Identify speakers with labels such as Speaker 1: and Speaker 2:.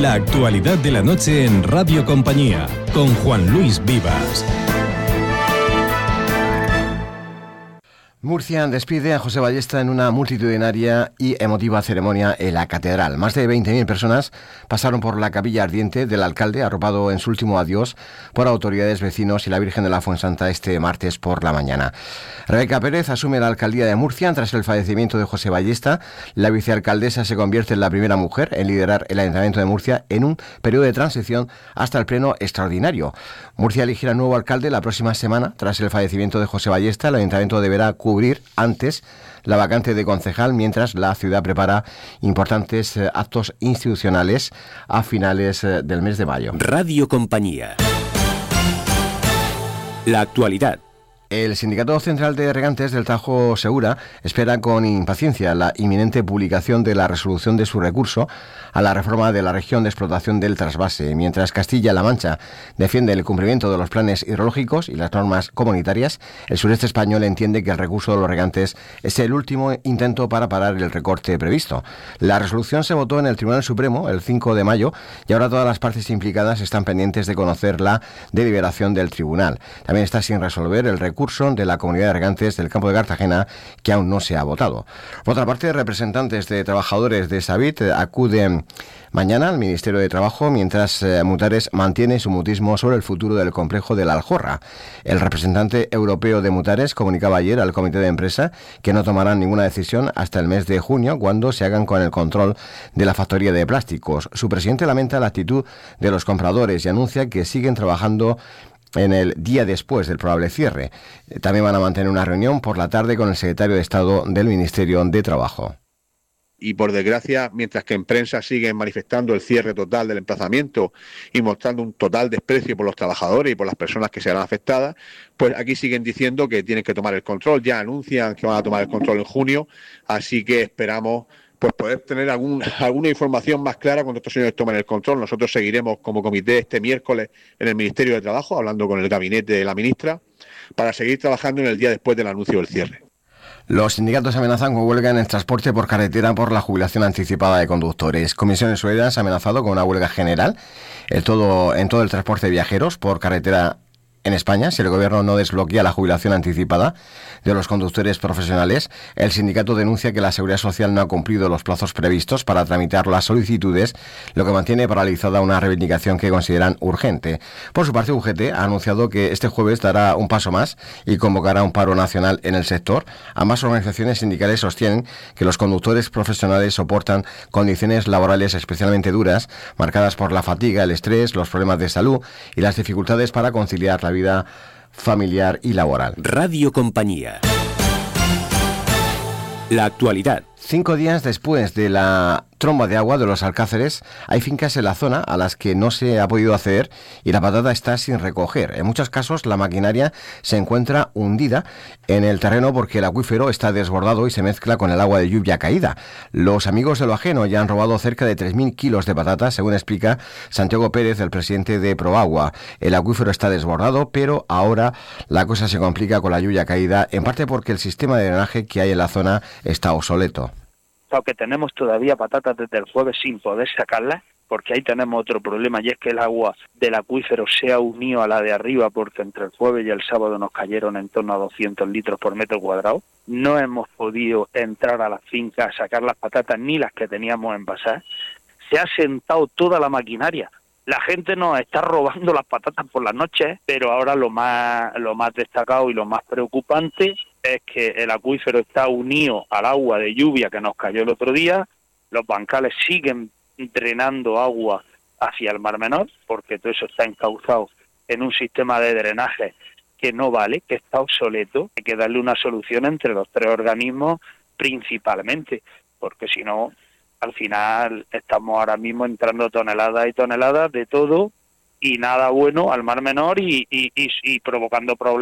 Speaker 1: La actualidad de la noche en Radio Compañía, con Juan Luis Vivas.
Speaker 2: Murcia despide a José Ballesta en una multitudinaria y emotiva ceremonia en la catedral. Más de 20.000 personas pasaron por la capilla ardiente del alcalde, arropado en su último adiós por autoridades, vecinos y la Virgen de la Fuensanta este martes por la mañana. Rebeca Pérez asume la alcaldía de Murcia tras el fallecimiento de José Ballesta. La vicealcaldesa se convierte en la primera mujer en liderar el Ayuntamiento de Murcia en un periodo de transición hasta el pleno extraordinario. Murcia elegirá nuevo alcalde la próxima semana. Tras el fallecimiento de José Ballesta, el Ayuntamiento deberá cubrir antes la vacante de concejal, mientras la ciudad prepara importantes actos institucionales a finales del mes de mayo.
Speaker 3: Radio Compañía. La actualidad.
Speaker 2: El Sindicato Central de Regantes del Tajo Segura espera con impaciencia la inminente publicación de la resolución de su recurso a la reforma de la región de explotación del trasvase. Mientras Castilla-La Mancha defiende el cumplimiento de los planes hidrológicos y las normas comunitarias, el sureste español entiende que el recurso de los regantes es el último intento para parar el recorte previsto. La resolución se votó en el Tribunal Supremo el 5 de mayo y ahora todas las partes implicadas están pendientes de conocer la deliberación del tribunal. También está sin resolver el recurso de la comunidad de regantes del campo de Cartagena, que aún no se ha votado. Por otra parte, representantes de trabajadores de Sabit acuden mañana al Ministerio de Trabajo, mientras Mutares mantiene su mutismo sobre el futuro del complejo de la Aljorra. El representante europeo de Mutares comunicaba ayer al comité de empresa que no tomarán ninguna decisión hasta el mes de junio, cuando se hagan con el control de la factoría de plásticos. Su presidente lamenta la actitud de los compradores y anuncia que siguen trabajando en el día después del probable cierre. También van a mantener una reunión por la tarde con el secretario de Estado del Ministerio de Trabajo.
Speaker 4: Y por desgracia, mientras que en prensa siguen manifestando el cierre total del emplazamiento y mostrando un total desprecio por los trabajadores y por las personas que serán afectadas, pues aquí siguen diciendo que tienen que tomar el control. Ya anuncian que van a tomar el control en junio, así que esperamos pues poder tener alguna información más clara cuando estos señores tomen el control. Nosotros seguiremos como comité este miércoles en el Ministerio de Trabajo, hablando con el gabinete de la ministra, para seguir trabajando en el día después del anuncio del cierre.
Speaker 2: Los sindicatos amenazan con huelga en el transporte por carretera por la jubilación anticipada de conductores. Comisiones Obreras ha amenazado con una huelga general en todo el transporte de viajeros por carretera en España si el gobierno no desbloquea la jubilación anticipada de los conductores profesionales. El sindicato denuncia que la Seguridad Social no ha cumplido los plazos previstos para tramitar las solicitudes, lo que mantiene paralizada una reivindicación que consideran urgente. Por su parte, UGT ha anunciado que este jueves dará un paso más y convocará un paro nacional en el sector. Ambas organizaciones sindicales sostienen que los conductores profesionales soportan condiciones laborales especialmente duras, marcadas por la fatiga, el estrés, los problemas de salud y las dificultades para conciliar la vida familiar y laboral.
Speaker 3: Radio Compañía. La actualidad.
Speaker 2: 5 días después de la tromba de agua de los Alcáceres, hay fincas en la zona a las que no se ha podido acceder y la patata está sin recoger. En muchos casos, la maquinaria se encuentra hundida en el terreno porque el acuífero está desbordado y se mezcla con el agua de lluvia caída. Los amigos de lo ajeno ya han robado cerca de 3.000 kilos de patatas, según explica Santiago Pérez, el presidente de Proagua. El acuífero está desbordado, pero ahora la cosa se complica con la lluvia caída, en parte porque el sistema de drenaje que hay en la zona está obsoleto.
Speaker 5: Que tenemos todavía patatas desde el jueves sin poder sacarlas, porque ahí tenemos otro problema, y es que el agua del acuífero se ha unido a la de arriba, porque entre el jueves y el sábado nos cayeron en torno a 200 litros por metro cuadrado. No hemos podido entrar a la finca a sacar las patatas ni las que teníamos envasadas. Se ha sentado toda la maquinaria. La gente nos está robando las patatas por las noches, pero ahora lo más destacado y lo más preocupante es que el acuífero está unido al agua de lluvia que nos cayó el otro día. Los bancales siguen drenando agua hacia el Mar Menor, porque todo eso está encauzado en un sistema de drenaje que no vale, que está obsoleto. Hay que darle una solución entre los tres organismos principalmente, porque si no, al final estamos ahora mismo entrando toneladas y toneladas de todo y nada bueno al Mar Menor y provocando problemas